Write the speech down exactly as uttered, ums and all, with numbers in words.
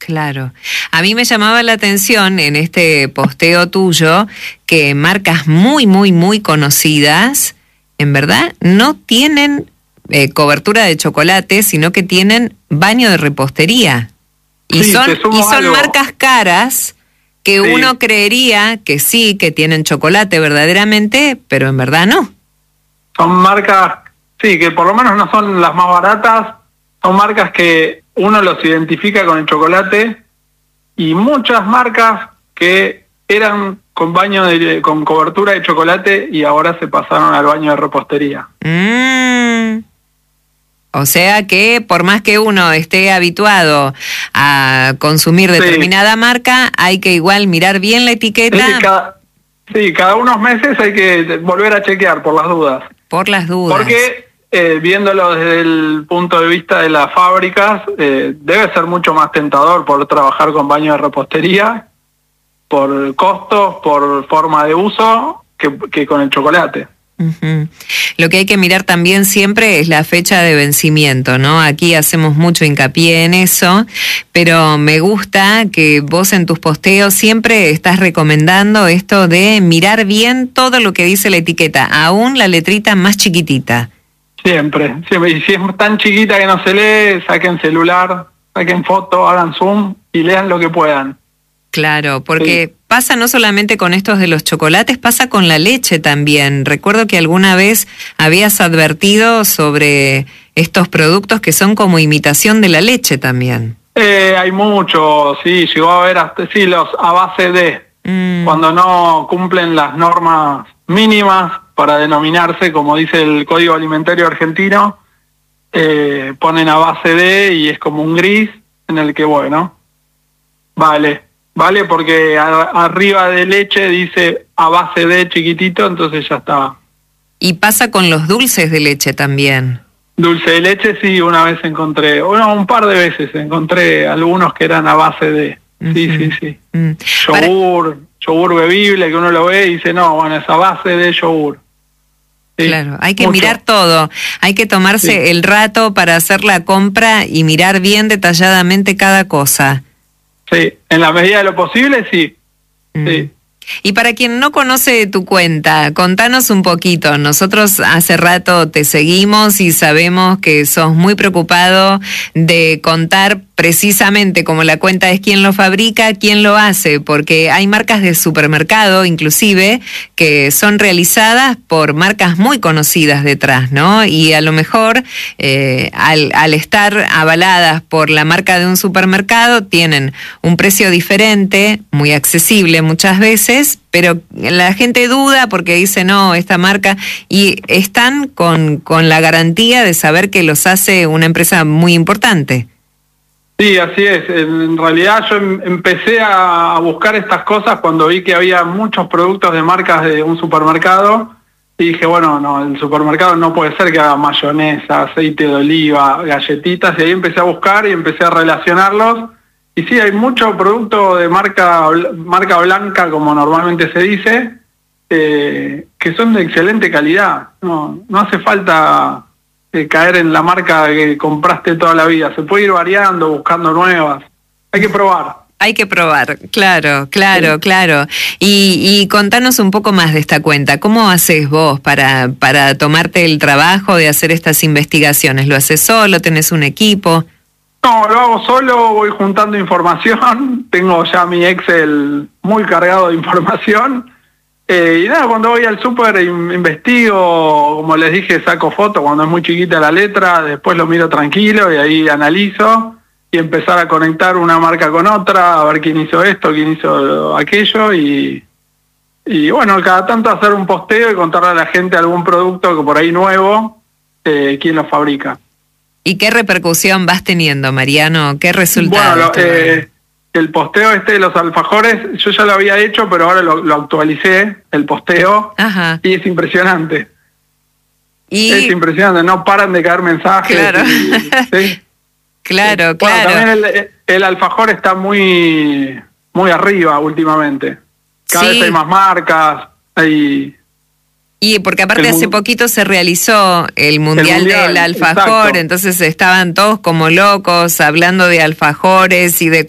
Claro. A mí me llamaba la atención en este posteo tuyo que marcas muy, muy, muy conocidas, en verdad, no tienen eh, cobertura de chocolate, sino que tienen baño de repostería. Y Sí, son, te sumo y son algo. marcas caras que Sí. uno creería que sí, que tienen chocolate verdaderamente, pero en verdad no. Son marcas, sí, que por lo menos no son las más baratas, son marcas que uno los identifica con el chocolate, y muchas marcas que eran con baño de, con cobertura de chocolate y ahora se pasaron al baño de repostería. Mm. O sea que por más que uno esté habituado a consumir Sí. determinada marca, hay que igual mirar bien la etiqueta Sí, cada, sí, cada unos meses hay que volver a chequear por las dudas. por las dudas. Porque eh, viéndolo desde el punto de vista de las fábricas, eh, debe ser mucho más tentador por trabajar con baño de repostería, por costos, por forma de uso, que, que con el chocolate. Ujú. Lo que hay que mirar también siempre es la fecha de vencimiento, ¿no? Aquí hacemos mucho hincapié en eso, pero me gusta que vos en tus posteos siempre estás recomendando esto de mirar bien todo lo que dice la etiqueta, aún la letrita más chiquitita. Siempre, siempre. Y si es tan chiquita que no se lee, saquen celular, saquen foto, hagan zoom y lean lo que puedan. Claro, porque Sí. pasa no solamente con estos de los chocolates, pasa con la leche también. Recuerdo que alguna vez habías advertido sobre estos productos que son como imitación de la leche también. Eh, hay mucho, sí, llegó a haber hasta, sí, los a base de, Mm. cuando no cumplen las normas mínimas para denominarse, como dice el Código Alimentario Argentino, eh, ponen a base de y es como un gris en el que, bueno, vale, vale porque a- arriba de leche dice a base de chiquitito, entonces ya está. Y pasa con los dulces de leche también. Dulce de leche, sí, una vez encontré, bueno, un par de veces encontré algunos que eran a base de, sí, Ujú. sí, sí. Mm. Para- Yogur, yogur bebible, que uno lo ve y dice, no, bueno, es a base de yogur. Sí, Claro, hay que mucho. mirar todo, hay que tomarse Sí. el rato para hacer la compra y mirar bien detalladamente cada cosa. Sí, en la medida de lo posible, sí. Mm. Sí. Y para quien no conoce tu cuenta, contanos un poquito. Nosotros hace rato te seguimos y sabemos que sos muy preocupado de contar precisamente como la cuenta es quién lo fabrica, quién lo hace, porque hay marcas de supermercado inclusive que son realizadas por marcas muy conocidas detrás, ¿no? Y a lo mejor eh, al, al estar avaladas por la marca de un supermercado tienen un precio diferente, muy accesible muchas veces, pero la gente duda porque dice no, esta marca, y están con, con la garantía de saber que los hace una empresa muy importante. Sí, así es. En realidad yo em- empecé a buscar estas cosas cuando vi que había muchos productos de marcas de un supermercado y dije, bueno, no, el supermercado no puede ser que haga mayonesa, aceite de oliva, galletitas, y ahí empecé a buscar y empecé a relacionarlos. Y sí, hay mucho producto de marca bl- marca blanca, como normalmente se dice, eh, que son de excelente calidad. No, no hace falta eh, caer en la marca que compraste toda la vida. Se puede ir variando, buscando nuevas. Hay que probar. Hay que probar, claro, claro, Sí. claro. Y, y contanos un poco más de esta cuenta. ¿Cómo haces vos para, para tomarte el trabajo de hacer estas investigaciones? ¿Lo haces solo? ¿Tenés un equipo? No, lo hago solo, voy juntando información. Tengo ya mi Excel muy cargado de información. Eh, y nada, cuando voy al súper in- investigo, como les dije, saco fotos cuando es muy chiquita la letra, después lo miro tranquilo y ahí analizo y empezar a conectar una marca con otra, a ver quién hizo esto, quién hizo aquello y, y bueno, cada tanto hacer un posteo y contarle a la gente algún producto que por ahí nuevo, eh, quién lo fabrica. ¿Y qué repercusión vas teniendo, Mariano? ¿Qué resultados? Bueno, lo- te dan? eh, el posteo este de los alfajores, yo ya lo había hecho, pero ahora lo, lo actualicé, el posteo, Ajá. y es impresionante. Y, Es impresionante, no paran de caer mensajes. Claro. y- ¿sí? claro, Bueno, claro. también el, el alfajor está muy, muy arriba últimamente. Cada Sí. vez hay más marcas, hay... Y porque aparte El hace mun- poquito se realizó el Mundial, Mundial, del Alfajor, exacto. entonces estaban todos como locos hablando de alfajores y de